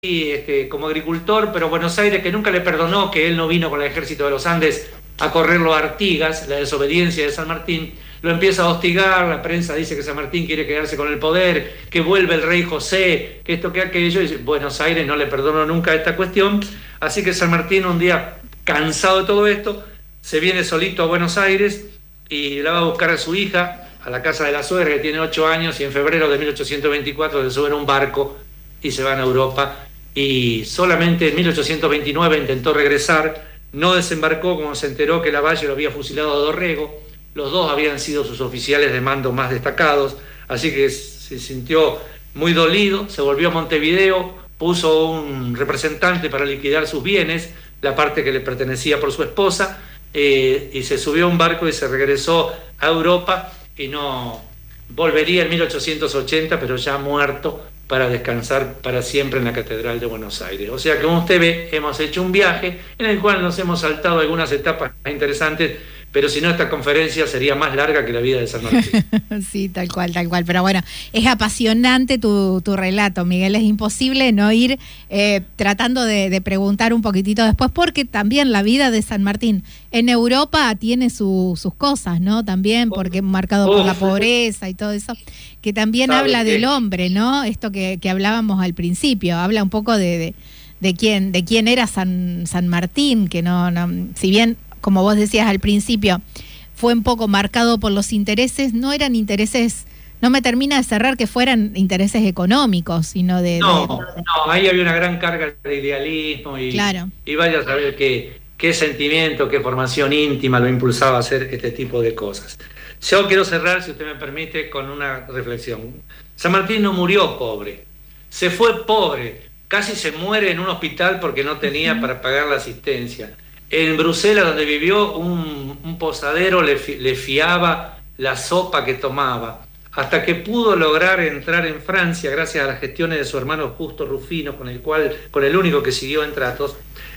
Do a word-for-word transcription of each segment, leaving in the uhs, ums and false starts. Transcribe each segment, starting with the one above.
este, como agricultor, pero Buenos Aires, que nunca le perdonó que él no vino con el ejército de los Andes a correrlo a Artigas, la desobediencia de San Martín, lo empieza a hostigar, la prensa dice que San Martín quiere quedarse con el poder, que vuelve el rey José, que esto, que aquello, y Buenos Aires no le perdonó nunca esta cuestión, así que San Martín un día, cansado de todo esto, se viene solito a Buenos Aires y la va a buscar a su hija, a la casa de la suegra, que tiene ocho años, y en febrero de mil ochocientos veinticuatro se suben a un barco y se van a Europa, y solamente en mil ochocientos veintinueve intentó regresar, no desembarcó como se enteró que Lavalle lo había fusilado a Dorrego. Los dos habían sido sus oficiales de mando más destacados, así que se sintió muy dolido, se volvió a Montevideo, puso un representante para liquidar sus bienes, la parte que le pertenecía por su esposa, eh, y se subió a un barco y se regresó a Europa, y no volvería en mil ochocientos ochenta, pero ya muerto, para descansar para siempre en la Catedral de Buenos Aires. O sea que, como usted ve, hemos hecho un viaje en el cual nos hemos saltado algunas etapas interesantes, pero si no, esta conferencia sería más larga que la vida de San Martín. Sí, tal cual, tal cual. Pero bueno, es apasionante tu, tu relato, Miguel. Es imposible no ir eh, tratando de, de preguntar un poquitito después, porque también la vida de San Martín en Europa tiene su, sus cosas, ¿no? También, porque marcado por la pobreza y todo eso, que también habla del hombre, ¿no? Esto que, que hablábamos al principio, habla un poco de, de, de quién, de quién era San, San Martín, que no, no, si bien, como vos decías al principio, fue un poco marcado por los intereses, no eran intereses, no me termina de cerrar que fueran intereses económicos, sino de... No, de... no, ahí había una gran carga de idealismo y, claro. y vaya a saber qué, qué sentimiento, qué formación íntima lo impulsaba a hacer este tipo de cosas. Yo quiero cerrar, si usted me permite, con una reflexión. San Martín no murió pobre, se fue pobre, casi se muere en un hospital porque no tenía uh-huh. para pagar la asistencia. En Bruselas, donde vivió, un, un posadero le, le fiaba la sopa que tomaba, hasta que pudo lograr entrar en Francia gracias a las gestiones de su hermano Justo Rufino, con el cual, con el único que siguió en tratos.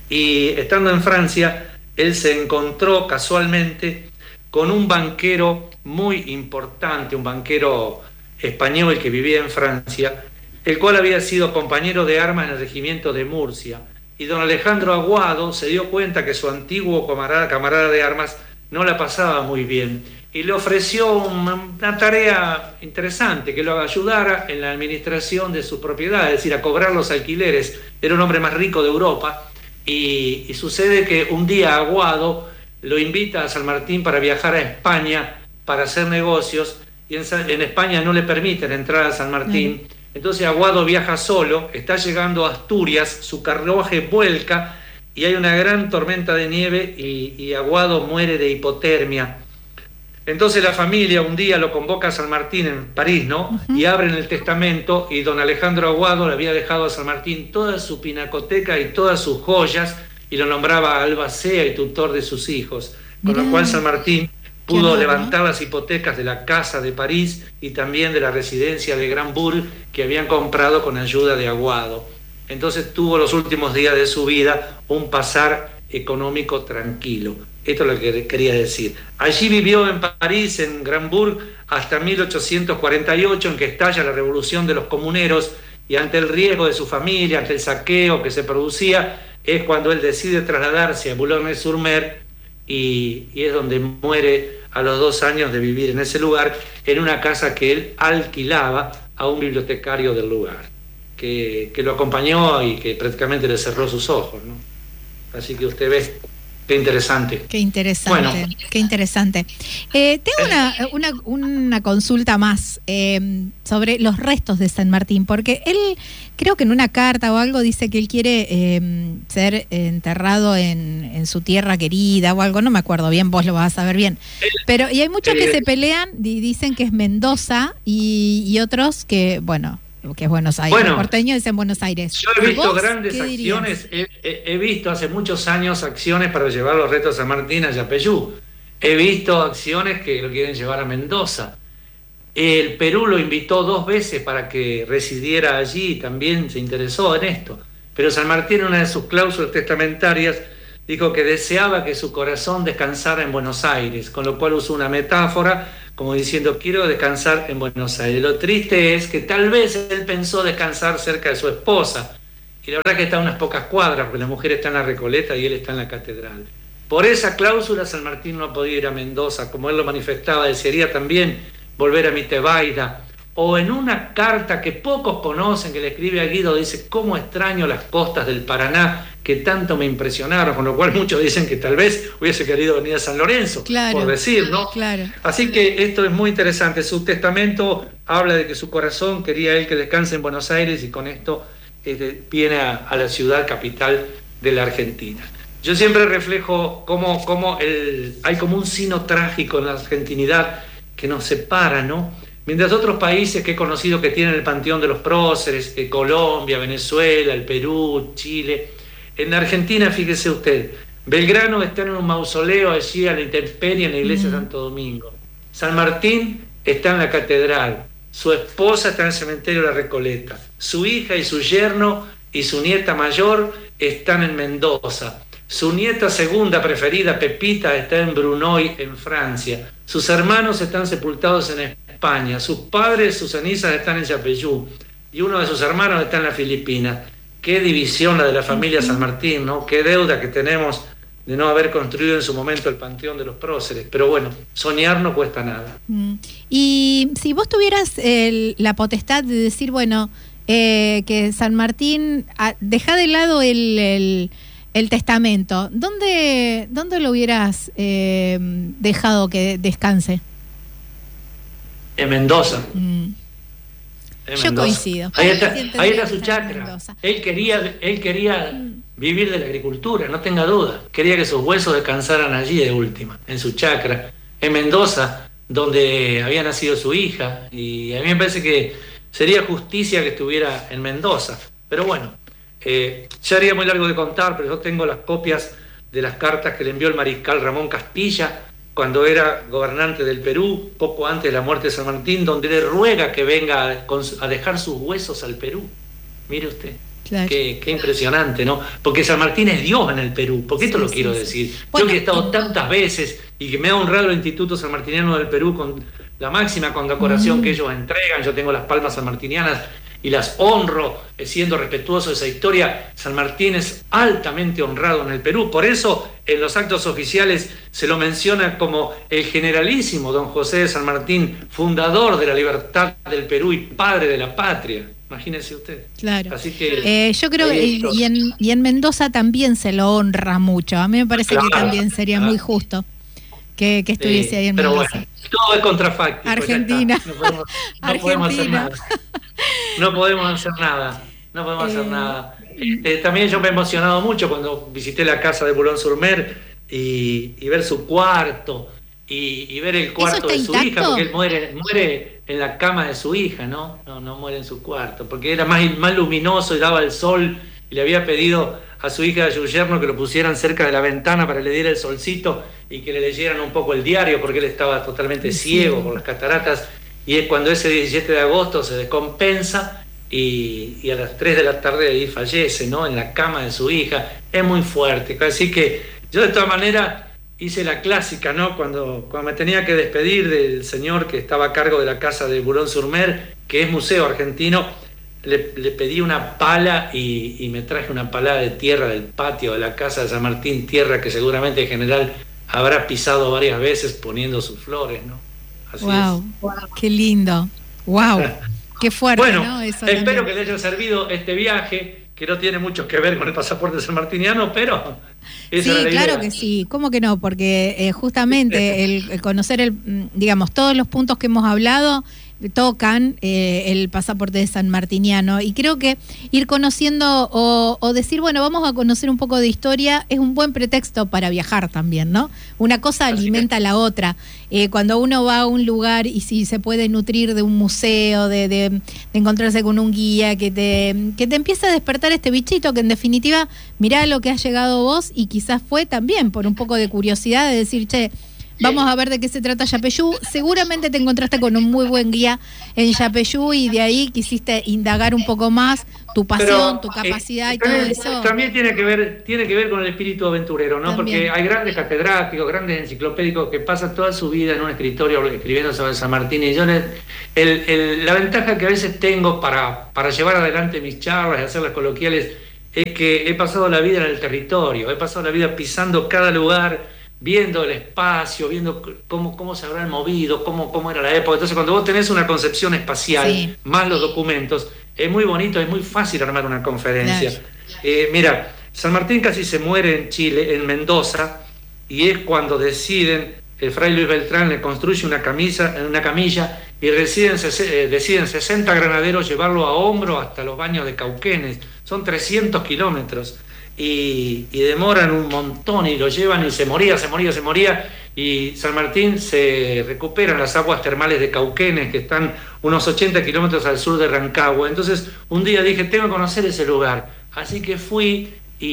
Y estando en Francia, él se encontró casualmente con un banquero muy importante, un banquero español que vivía en Francia, el cual había sido compañero de armas en el regimiento de Murcia. Y don Alejandro Aguado se dio cuenta que su antiguo camarada, camarada de armas no la pasaba muy bien y le ofreció una, una tarea interesante, que lo ayudara en la administración de su propiedad, es decir, a cobrar los alquileres. Era un hombre más rico de Europa y, y sucede que un día Aguado lo invita a San Martín para viajar a España para hacer negocios, y en, en España no le permiten entrar a San Martín. Mm. Entonces Aguado viaja solo, está llegando a Asturias, su carruaje vuelca y hay una gran tormenta de nieve y, y Aguado muere de hipotermia. Entonces la familia un día lo convoca a San Martín en París, ¿no? Uh-huh. Y abren el testamento y don Alejandro Aguado le había dejado a San Martín toda su pinacoteca y todas sus joyas y lo nombraba albacea y tutor de sus hijos. Con Mirá. Lo cual San Martín pudo levantar las hipotecas de la casa de París y también de la residencia de Granbourg que habían comprado con ayuda de Aguado. Entonces tuvo los últimos días de su vida un pasar económico tranquilo. Esto es lo que quería decir. Allí vivió en París, en Granbourg, hasta mil ochocientos cuarenta y ocho, en que estalla la revolución de los comuneros, y ante el riesgo de su familia, ante el saqueo que se producía, es cuando él decide trasladarse a Boulogne-sur-Mer, Y, y es donde muere a los dos años de vivir en ese lugar, en una casa que él alquilaba a un bibliotecario del lugar, que, que lo acompañó y que prácticamente le cerró sus ojos, ¿no? Así que usted ve, qué interesante. Qué interesante, bueno. Qué interesante. Eh, tengo una, una, una consulta más eh, sobre los restos de San Martín, porque él, creo que en una carta o algo dice que él quiere eh, ser enterrado en, en su tierra querida o algo, no me acuerdo bien, vos lo vas a saber bien. Pero y hay muchos que se pelean y dicen que es Mendoza y, y otros que, bueno, que es Buenos Aires. Bueno, los porteños dicen Buenos Aires. Yo he visto grandes acciones, he, he, he visto hace muchos años acciones para llevar los restos de San Martín a Yapeyú. He visto acciones que lo quieren llevar a Mendoza. El Perú lo invitó dos veces para que residiera allí y también se interesó en esto. Pero San Martín, en una de sus cláusulas testamentarias, dijo que deseaba que su corazón descansara en Buenos Aires, con lo cual usó una metáfora como diciendo, quiero descansar en Buenos Aires. Lo triste es que tal vez él pensó descansar cerca de su esposa, y la verdad que está a unas pocas cuadras, porque la mujer está en la Recoleta y él está en la catedral. Por esa cláusula San Martín no podía ir a Mendoza, como él lo manifestaba, desearía también volver a Mitebaida, o en una carta que pocos conocen, que le escribe a Guido, dice: cómo extraño las costas del Paraná, que tanto me impresionaron, con lo cual muchos dicen que tal vez hubiese querido venir a San Lorenzo, claro, por decir, ¿no? Claro. Así que esto es muy interesante. Su testamento habla de que su corazón quería él que descanse en Buenos Aires, y con esto este, viene a, a la ciudad capital de la Argentina. Yo siempre reflejo cómo, cómo el, hay como un sino trágico en la argentinidad que nos separa, ¿no? Mientras otros países que he conocido que tienen el panteón de los próceres, eh, Colombia, Venezuela, el Perú, Chile, en Argentina, fíjese usted, Belgrano está en un mausoleo allí a la intemperie en la iglesia de Santo Domingo. San Martín está en la catedral, su esposa está en el cementerio de la Recoleta, su hija y su yerno y su nieta mayor están en Mendoza. Su nieta segunda preferida, Pepita, está en Brunoy, en Francia. Sus hermanos están sepultados en España. Sus padres, sus cenizas están en Yapeyú. Y uno de sus hermanos está en las Filipinas. Qué división la de la familia San Martín, ¿no? Qué deuda que tenemos de no haber construido en su momento el panteón de los próceres. Pero bueno, soñar no cuesta nada. Y si vos tuvieras el, la potestad de decir, bueno, eh, que San Martín, a, deja de lado el... el El testamento, ¿dónde, dónde lo hubieras eh, dejado que descanse? En Mendoza. Mm. En Yo Mendoza. coincido. Ahí está, ahí está su chacra. Él quería, él quería mm. vivir de la agricultura, no tenga duda. Quería que sus huesos descansaran allí de última, en su chacra, en Mendoza, donde había nacido su hija. Y a mí me parece que sería justicia que estuviera en Mendoza. Pero bueno, Eh, ya haría muy largo de contar, pero yo tengo las copias de las cartas que le envió el mariscal Ramón Castilla cuando era gobernante del Perú, poco antes de la muerte de San Martín, donde le ruega que venga a, a dejar sus huesos al Perú. Mire usted, claro. qué, qué impresionante, ¿no? Porque San Martín es Dios en el Perú, porque esto sí, lo quiero sí, decir. Sí. Bueno, yo que he estado tantas veces y que me ha honrado el Instituto Sanmartiniano del Perú con la máxima condecoración mm. que ellos entregan, yo tengo las palmas sanmartinianas y las honro, siendo respetuoso de esa historia. San Martín es altamente honrado en el Perú, por eso en los actos oficiales se lo menciona como el generalísimo don José de San Martín, fundador de la libertad del Perú y padre de la patria. Imagínese usted. Claro. Así que, eh, yo creo que y, y, en, y en Mendoza también se lo honra mucho. A mí me parece claro, que también sería claro. muy justo que, que estuviese sí, ahí en Mendoza. Pero bueno, todo es contrafáctico. Argentina. No, podemos, no Argentina. podemos hacer nada. No podemos hacer nada. No podemos eh, hacer nada. Eh, también yo me he emocionado mucho cuando visité la casa de Boulogne-sur-Mer y, y ver su cuarto y, y ver el cuarto de su intacto? hija, porque él muere, muere en la cama de su hija, ¿no? No, no muere en su cuarto, porque era más, más luminoso y daba el sol, y le había pedido a su hija y a su yerno que lo pusieran cerca de la ventana para que le diera el solcito y que le leyeran un poco el diario, porque él estaba totalmente sí. ciego por las cataratas, y es cuando ese diecisiete de agosto se descompensa y, y a las tres de la tarde ahí fallece, ¿no? En la cama de su hija. Es muy fuerte, así que yo de todas maneras hice la clásica, ¿no? Cuando, cuando me tenía que despedir del señor que estaba a cargo de la casa de Boulogne-sur-Mer, que es museo argentino, le, le pedí una pala y, y me traje una pala de tierra del patio de la casa de San Martín, tierra que seguramente el general habrá pisado varias veces poniendo sus flores, ¿no? Así wow, es. Wow, qué lindo, wow, qué fuerte, bueno, ¿no? Eso espero también. que le haya servido este viaje, que no tiene mucho que ver con el pasaporte sanmartiniano, pero esa sí, era la claro idea. que sí. ¿Cómo que no? Porque eh, justamente el, el conocer, el, digamos, todos los puntos que hemos hablado tocan eh, el pasaporte de sanmartiniano, y creo que ir conociendo o, o decir, bueno, vamos a conocer un poco de historia es un buen pretexto para viajar también, ¿no? Una cosa alimenta a la otra. Eh, cuando uno va a un lugar y si se puede nutrir de un museo, de, de, de encontrarse con un guía que te, que te empieza a despertar este bichito que en definitiva, mirá lo que has llegado vos, y quizás fue también por un poco de curiosidad de decir, che, vamos a ver de qué se trata Yapeyú. Seguramente te encontraste con un muy buen guía en Yapeyú y de ahí quisiste indagar un poco más tu pasión, Pero, tu capacidad eh, y todo también, eso. También tiene que ver tiene que ver con el espíritu aventurero, ¿no? También. Porque hay grandes catedráticos, grandes enciclopédicos que pasan toda su vida en un escritorio escribiendo sobre San Martín, y yo el, el, el, la ventaja que a veces tengo para, para llevar adelante mis charlas y hacerlas coloquiales es que he pasado la vida en el territorio, he pasado la vida pisando cada lugar, viendo el espacio, viendo cómo, cómo se habrán movido, cómo, cómo era la época. Entonces, cuando vos tenés una concepción espacial, sí, más los documentos, es muy bonito, es muy fácil armar una conferencia. Claro. Eh, mira, San Martín casi se muere en Chile, en Mendoza, y es cuando deciden, el fray Luis Beltrán le construye una, camisa, una camilla y deciden, eh, deciden sesenta granaderos llevarlo a hombro hasta los baños de Cauquenes. Son trescientos kilómetros y, y demoran un montón y lo llevan y se moría, se moría, se moría. Y San Martín se recupera en las aguas termales de Cauquenes, que están unos ochenta kilómetros al sur de Rancagua. Entonces un día dije, tengo que conocer ese lugar. Así que fui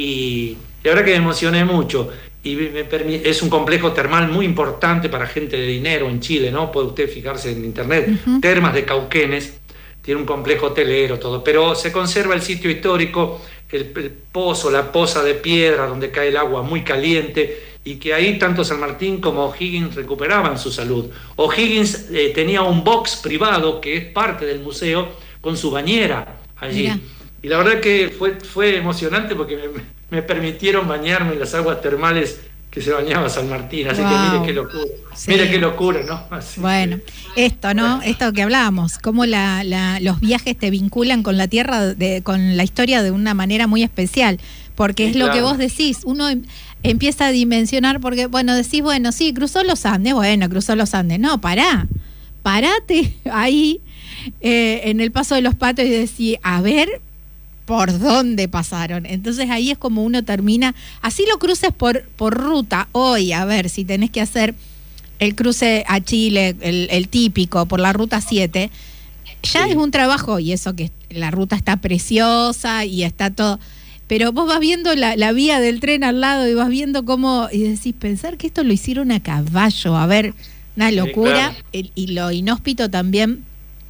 y la verdad que me emocioné mucho. Y me permi- es un complejo termal muy importante para gente de dinero en Chile, ¿no? Puede usted fijarse en internet, uh-huh. Termas de Cauquenes, tiene un complejo hotelero, todo, pero se conserva el sitio histórico, el, el pozo, la poza de piedra donde cae el agua muy caliente, y que ahí tanto San Martín como O'Higgins recuperaban su salud. O'Higgins eh, tenía un box privado que es parte del museo con su bañera allí. Mira. Y la verdad que fue, fue emocionante porque me, me permitieron bañarme en las aguas termales que se bañaba San Martín, así wow. que mire qué locura, sí. mire qué locura, ¿no? Así bueno, que, esto, ¿no? Bueno. Esto que hablábamos, cómo la, la, los viajes te vinculan con la tierra, de, con la historia de una manera muy especial, porque sí, es lo claro. que vos decís, uno em, empieza a dimensionar, porque, bueno, decís, bueno, sí, cruzó los Andes, bueno, cruzó los Andes, no, pará, parate ahí eh, en el Paso de los Patos y decís, a ver, por dónde pasaron. Entonces ahí es como uno termina, así lo cruces por, por ruta hoy, a ver, si tenés que hacer el cruce a Chile, el, el típico, por la ruta siete, ya sí. es un trabajo, y eso que la ruta está preciosa y está todo, pero vos vas viendo la, la vía del tren al lado y vas viendo cómo, y decís, pensar que esto lo hicieron a caballo, a ver, una locura, sí, claro. el, y lo inhóspito también,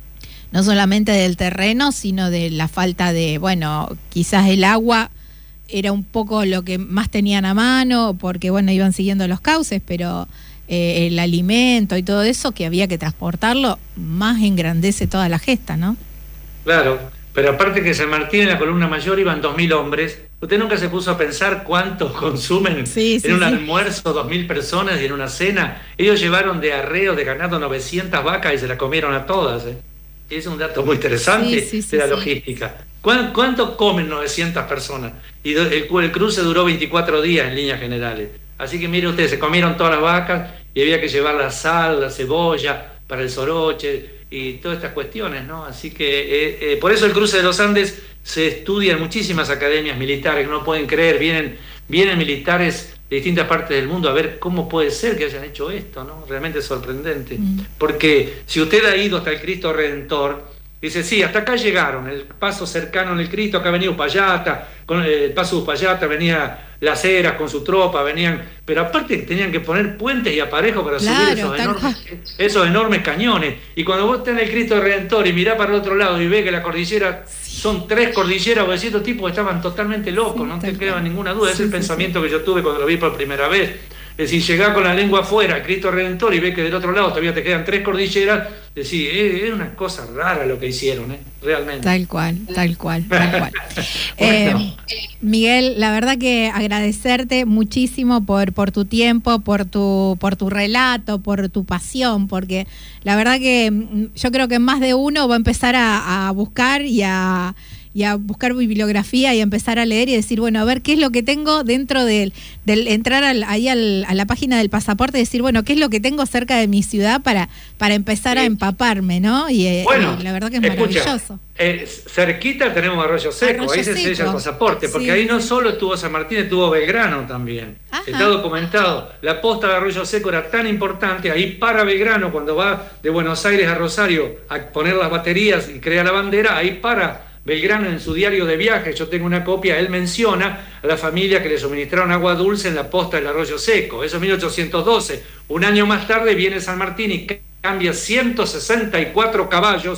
no solamente del terreno, sino de la falta de, bueno, quizás el agua era un poco lo que más tenían a mano, porque, bueno, iban siguiendo los cauces, pero eh, el alimento y todo eso, que había que transportarlo, más engrandece toda la gesta, ¿no? Claro, pero aparte que San Martín en la columna mayor iban dos mil hombres, ¿usted nunca se puso a pensar cuánto consumen sí, sí, en un sí. almuerzo dos mil personas y en una cena? Ellos llevaron de arreo de ganado novecientas vacas y se las comieron a todas, ¿eh? Es un dato muy interesante sí, sí, sí, de la sí. logística. ¿Cuánto, ¿Cuánto comen novecientas personas? Y el, el cruce duró veinticuatro días en líneas generales. Así que mire ustedes, se comieron todas las vacas y había que llevar la sal, la cebolla para el soroche y todas estas cuestiones, ¿no? Así que eh, eh, por eso el cruce de los Andes se estudia en muchísimas academias militares, no pueden creer, vienen, vienen militares de distintas partes del mundo a ver cómo puede ser que hayan hecho esto, ¿no? Realmente es sorprendente. Mm. Porque si usted ha ido hasta el Cristo Redentor, dice, sí, hasta acá llegaron, el paso cercano en el Cristo, acá venía Upayata, con el paso de Upayata venía Las Heras con su tropa, venían, pero aparte tenían que poner puentes y aparejos para claro, subir esos enormes, esos enormes cañones. Y cuando vos estás en el Cristo Redentor y mirás para el otro lado y ves que la cordillera sí. son tres cordilleras, vos decís, estos tipos estaban totalmente locos, sí, no te queda ninguna duda, sí, es el sí, pensamiento sí. que yo tuve cuando lo vi por primera vez. Es decir, llegás con la lengua afuera al Cristo Redentor y ves que del otro lado todavía te quedan tres cordilleras, decís, es eh, una cosa rara lo que hicieron, ¿eh? Realmente. Tal cual, tal cual, tal cual. bueno. eh, Miguel, la verdad que agradecerte muchísimo por, por tu tiempo, por tu, por tu relato, por tu pasión, porque la verdad que yo creo que más de uno va a empezar a, a buscar y a... y a buscar bibliografía y a empezar a leer y decir, bueno, a ver qué es lo que tengo dentro del, del entrar al, ahí al, a la página del pasaporte y decir, bueno, qué es lo que tengo cerca de mi ciudad para, para empezar sí. a empaparme, ¿no? Y, bueno, y la verdad que es escucha, maravilloso. Eh, cerquita tenemos Arroyo Seco, Arroyo ahí se sella el pasaporte, porque sí, ahí no sí. solo estuvo San Martín, estuvo Belgrano también. Ajá. Está documentado. La posta de Arroyo Seco era tan importante, ahí para Belgrano, cuando va de Buenos Aires a Rosario a poner las baterías y crea la bandera, ahí para Belgrano en su diario de viaje, yo tengo una copia, él menciona a la familia que le suministraron agua dulce en la posta del Arroyo Seco. Eso es mil ochocientos doce. Un año más tarde viene San Martín y cambia ciento sesenta y cuatro caballos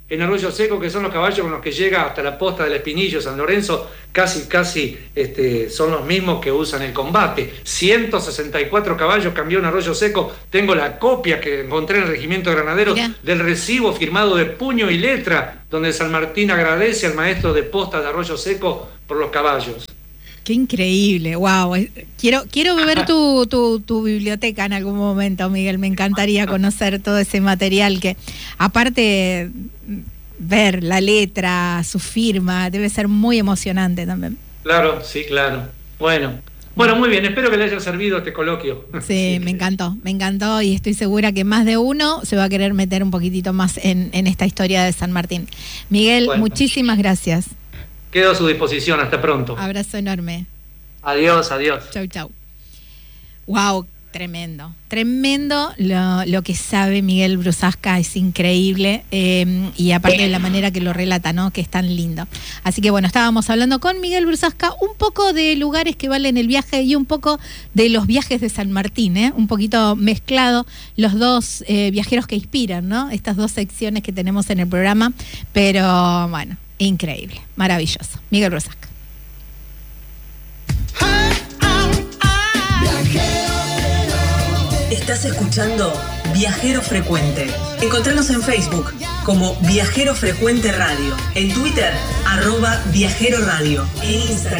en Arroyo Seco, que son los caballos con los que llega hasta la posta del Espinillo, San Lorenzo, casi, casi este, son los mismos que usan el combate. ciento sesenta y cuatro caballos cambió en Arroyo Seco. Tengo la copia que encontré en el Regimiento de Granaderos Mirá. del recibo firmado de puño y letra, donde San Martín agradece al maestro de posta de Arroyo Seco por los caballos. Qué increíble, wow. Quiero, quiero ver tu, tu, tu biblioteca en algún momento, Miguel. Me encantaría conocer todo ese material que, aparte, ver la letra, su firma, debe ser muy emocionante también. Claro, sí, claro. Bueno, bueno, muy bien. Espero que le haya servido este coloquio. Sí, sí, me encantó, me encantó y estoy segura que más de uno se va a querer meter un poquitito más en, en esta historia de San Martín. Miguel, bueno, muchísimas gracias. Quedo a su disposición, hasta pronto. Abrazo enorme. Adiós, adiós. Chau, chau. Wow, tremendo, tremendo lo, lo que sabe Miguel Brusasca, es increíble, eh, y aparte de la manera que lo relata, ¿no? Que es tan lindo. Así que bueno, estábamos hablando con Miguel Brusasca un poco de lugares que valen el viaje y un poco de los viajes de San Martín, ¿eh? Un poquito mezclado los dos eh, viajeros que inspiran, ¿no? Estas dos secciones que tenemos en el programa, pero bueno, increíble, maravilloso. Miguel Brusasca. Estás escuchando Viajero Frecuente. Encontranos en Facebook como Viajero Frecuente Radio, en Twitter, arroba Viajero Radio, en Instagram.